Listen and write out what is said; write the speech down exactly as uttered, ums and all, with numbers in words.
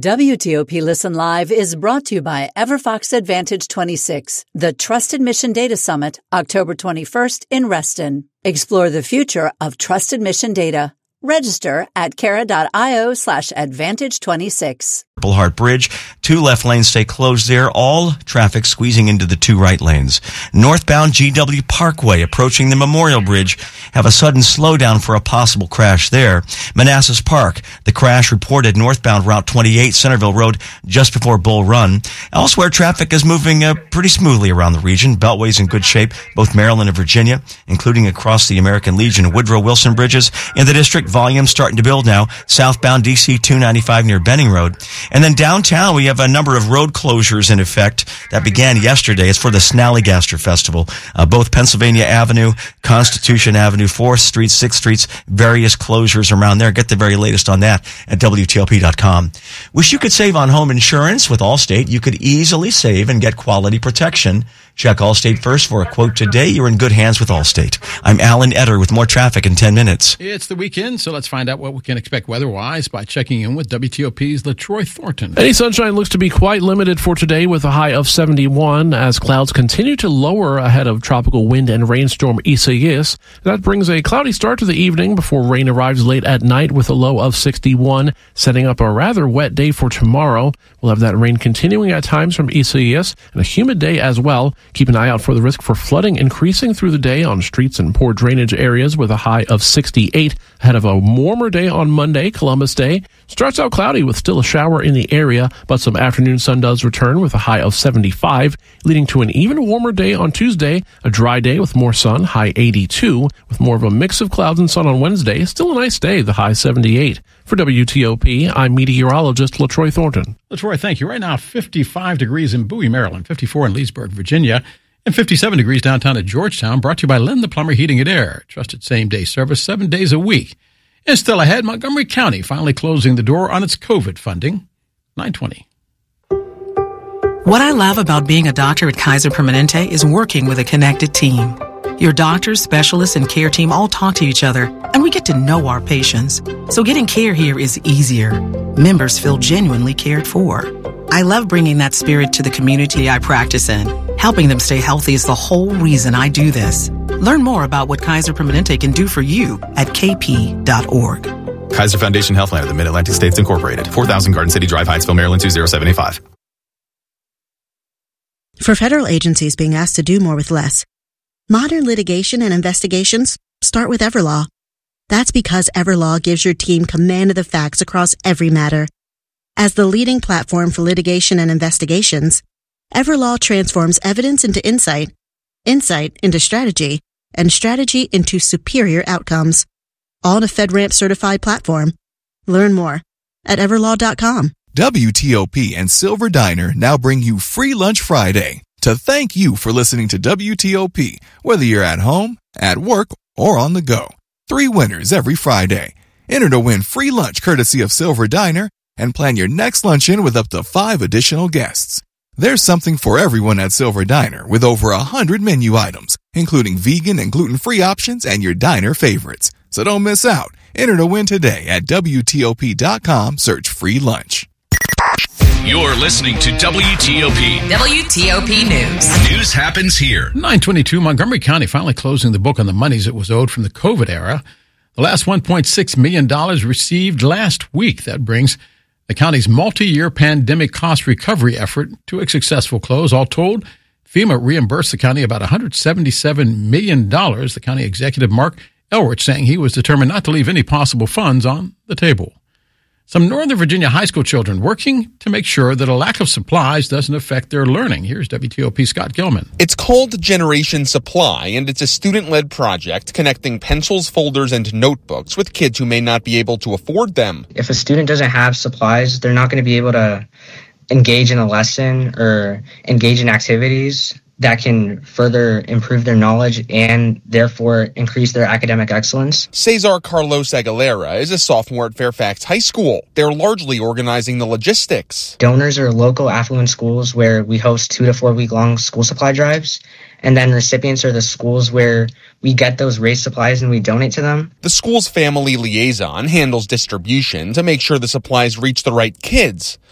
W T O P Listen Live is brought to you by EverFox Advantage twenty-six, the Trusted Mission Data Summit, October twenty-first in Reston. Explore the future of trusted mission data. Register at cara.io slash advantage 26. Purple Heart Bridge, two left lanes stay closed there, all traffic squeezing into the two right lanes. Northbound G W Parkway approaching the Memorial Bridge have a sudden slowdown for a possible crash there. Manassas Park, the crash reported northbound Route twenty-eight, Centerville Road, just before Bull Run. Elsewhere, traffic is moving uh, pretty smoothly around the region. Beltway's in good shape, both Maryland and Virginia, including across the American Legion and Woodrow Wilson bridges. In the district, volume starting to build now. Southbound D C two ninety-five near Benning Road. And then downtown, we have a number of road closures in effect that began yesterday. It's for the Snallygaster Festival. Uh, both Pennsylvania Avenue, Constitution Avenue, fourth Street, sixth Streets, various closures around there. Get the very latest on that at W T O P dot com. Wish you could save on home insurance with Allstate. You could easily save and get quality protection. Check Allstate first for a quote today. You're in good hands with Allstate. I'm Alan Etter with more traffic in ten minutes. It's the weekend, so let's find out what we can expect weather-wise by checking in with W T O P's LaTroy Thornton. Any sunshine looks to be quite limited for today with a high of seventy-one as clouds continue to lower ahead of tropical wind and rainstorm Isaias. That brings a cloudy start to the evening before rain arrives late at night with a low of sixty-one, setting up a rather wet day for tomorrow. We'll have that rain continuing at times from Isaias and a humid day as well. Keep an eye out for the risk for flooding increasing through the day on streets and poor drainage areas with a high of sixty-eight ahead of a warmer day on Monday, Columbus Day. Starts out cloudy with still a shower in the area, but some afternoon sun does return with a high of seventy-five, leading to an even warmer day on Tuesday, a dry day with more sun, high eighty-two, with more of a mix of clouds and sun on Wednesday. Still a nice day, the high seventy-eight. For W T O P, I'm meteorologist LaTroy Thornton. LaTroy, thank you. Right now, fifty-five degrees in Bowie, Maryland, fifty-four in Leesburg, Virginia, and fifty-seven degrees downtown at Georgetown, brought to you by Lynn the Plumber Heating and Air. Trusted same-day service seven days a week. And still ahead, Montgomery County finally closing the door on its COVID funding. nine twenty. What I love about being a doctor at Kaiser Permanente is working with a connected team. Your doctors, specialists, and care team all talk to each other, and we get to know our patients. So getting care here is easier. Members feel genuinely cared for. I love bringing that spirit to the community I practice in. Helping them stay healthy is the whole reason I do this. Learn more about what Kaiser Permanente can do for you at k p dot org. Kaiser Foundation Healthline of the Mid-Atlantic States Incorporated. four thousand Garden City Drive, Hyattsville, Maryland two zero seven eight five. For federal agencies being asked to do more with less, modern litigation and investigations start with Everlaw. That's because Everlaw gives your team command of the facts across every matter. As the leading platform for litigation and investigations, Everlaw transforms evidence into insight, insight into strategy, and strategy into superior outcomes. All on a FedRAMP certified platform. Learn more at everlaw dot com. W T O P and Silver Diner now bring you Free Lunch Friday to thank you for listening to W T O P, whether you're at home, at work, or on the go. Three winners every Friday. Enter to win free lunch courtesy of Silver Diner and plan your next luncheon with up to five additional guests. There's something for everyone at Silver Diner with over a hundred menu items, including vegan and gluten-free options and your diner favorites. So don't miss out. Enter to win today at W T O P dot com. Search free lunch. You're listening to W T O P. W T O P News. News happens here. nine twenty-two, Montgomery County finally closing the book on the monies it was owed from the COVID era. The last one point six million dollars received last week. That brings the county's multi-year pandemic cost recovery effort to a successful close. All told, FEMA reimbursed the county about one hundred seventy-seven million dollars. The county executive, Mark Elrich, saying he was determined not to leave any possible funds on the table. Some Northern Virginia high school children working to make sure that a lack of supplies doesn't affect their learning. Here's W T O P Scott Gilman. It's called Generation Supply, and it's a student-led project connecting pencils, folders, and notebooks with kids who may not be able to afford them. If a student doesn't have supplies, they're not going to be able to engage in a lesson or engage in activities that can further improve their knowledge and therefore increase their academic excellence. Cesar Carlos Aguilera is a sophomore at Fairfax High School. They're largely organizing the logistics. Donors are local affluent schools where we host two to four week long school supply drives. And then recipients are the schools where we get those race supplies and we donate to them. The school's family liaison handles distribution to make sure the supplies reach the right kids.